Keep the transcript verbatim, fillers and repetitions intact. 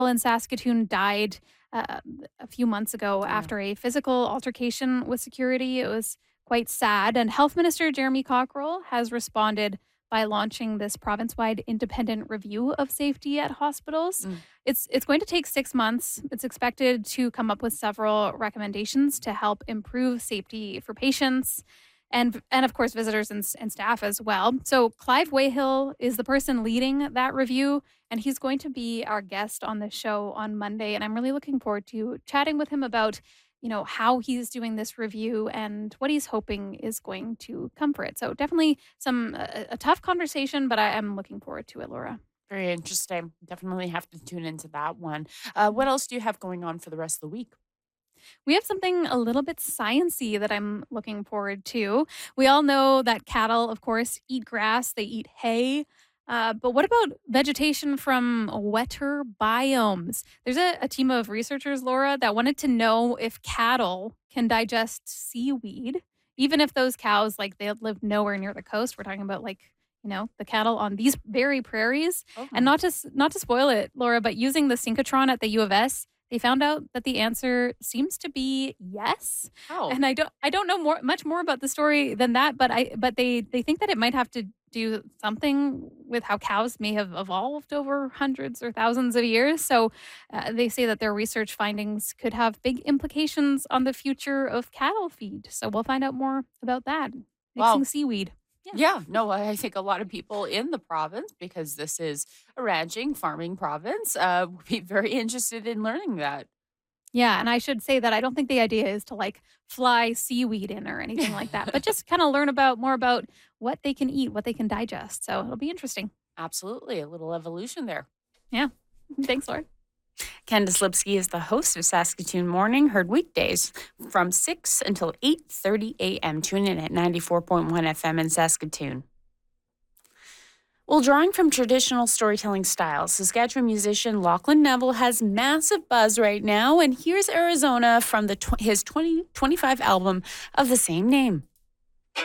in Saskatoon died uh, a few months ago Yeah. after a physical altercation with security. It was quite sad. And Health Minister Jeremy Cockrell has responded by launching this province-wide independent review of safety at hospitals. Mm. It's it's going to take six months. It's expected to come up with several recommendations to help improve safety for patients and and of course visitors and, s- and staff as well. So Clive Wayhill is the person leading that review, and he's going to be our guest on the show on Monday. And I'm really looking forward to chatting with him about, you know, how he's doing this review and what he's hoping is going to come for it. So definitely some a, a tough conversation, but I am looking forward to it, Laura. Very interesting. Definitely have to tune into that one. Uh, what else do you have going on for the rest of the week? We have something a little bit sciency that I'm looking forward to. We all know that cattle, of course, eat grass, they eat hay. Uh, but what about vegetation from wetter biomes? There's a, a team of researchers, Laura, that wanted to know if cattle can digest seaweed, even if those cows, like, they live nowhere near the coast. We're talking about, like, you know, the cattle on these very prairies. And Oh. not to s- not to spoil it, Laura, but using the synchrotron at the U of S, they found out that the answer seems to be yes. Oh. And I don't I don't know more much more about the story than that, but I but they they think that it might have to do something with how cows may have evolved over hundreds or thousands of years. So uh, they say that their research findings could have big implications on the future of cattle feed. So we'll find out more about that. Mixing Wow. seaweed. Yeah. Yeah, no, I I think a lot of people in the province, because this is a ranching, farming province, uh, would be very interested in learning that. Yeah, and I should say that I don't think the idea is to, like, fly seaweed in or anything like that, but just kinda learn about more about what they can eat, what they can digest, so it'll be interesting. Absolutely, a little evolution there. Yeah. Thanks, Laura. Candace Lipsky is the host of Saskatoon Morning, heard weekdays from six until eight thirty a m. Tune in at ninety-four point one F M in Saskatoon. Well, drawing from traditional storytelling styles, Saskatchewan musician Lachlan Neville has massive buzz right now, and here's Arizona from the tw- his twenty twenty-five album of the same name.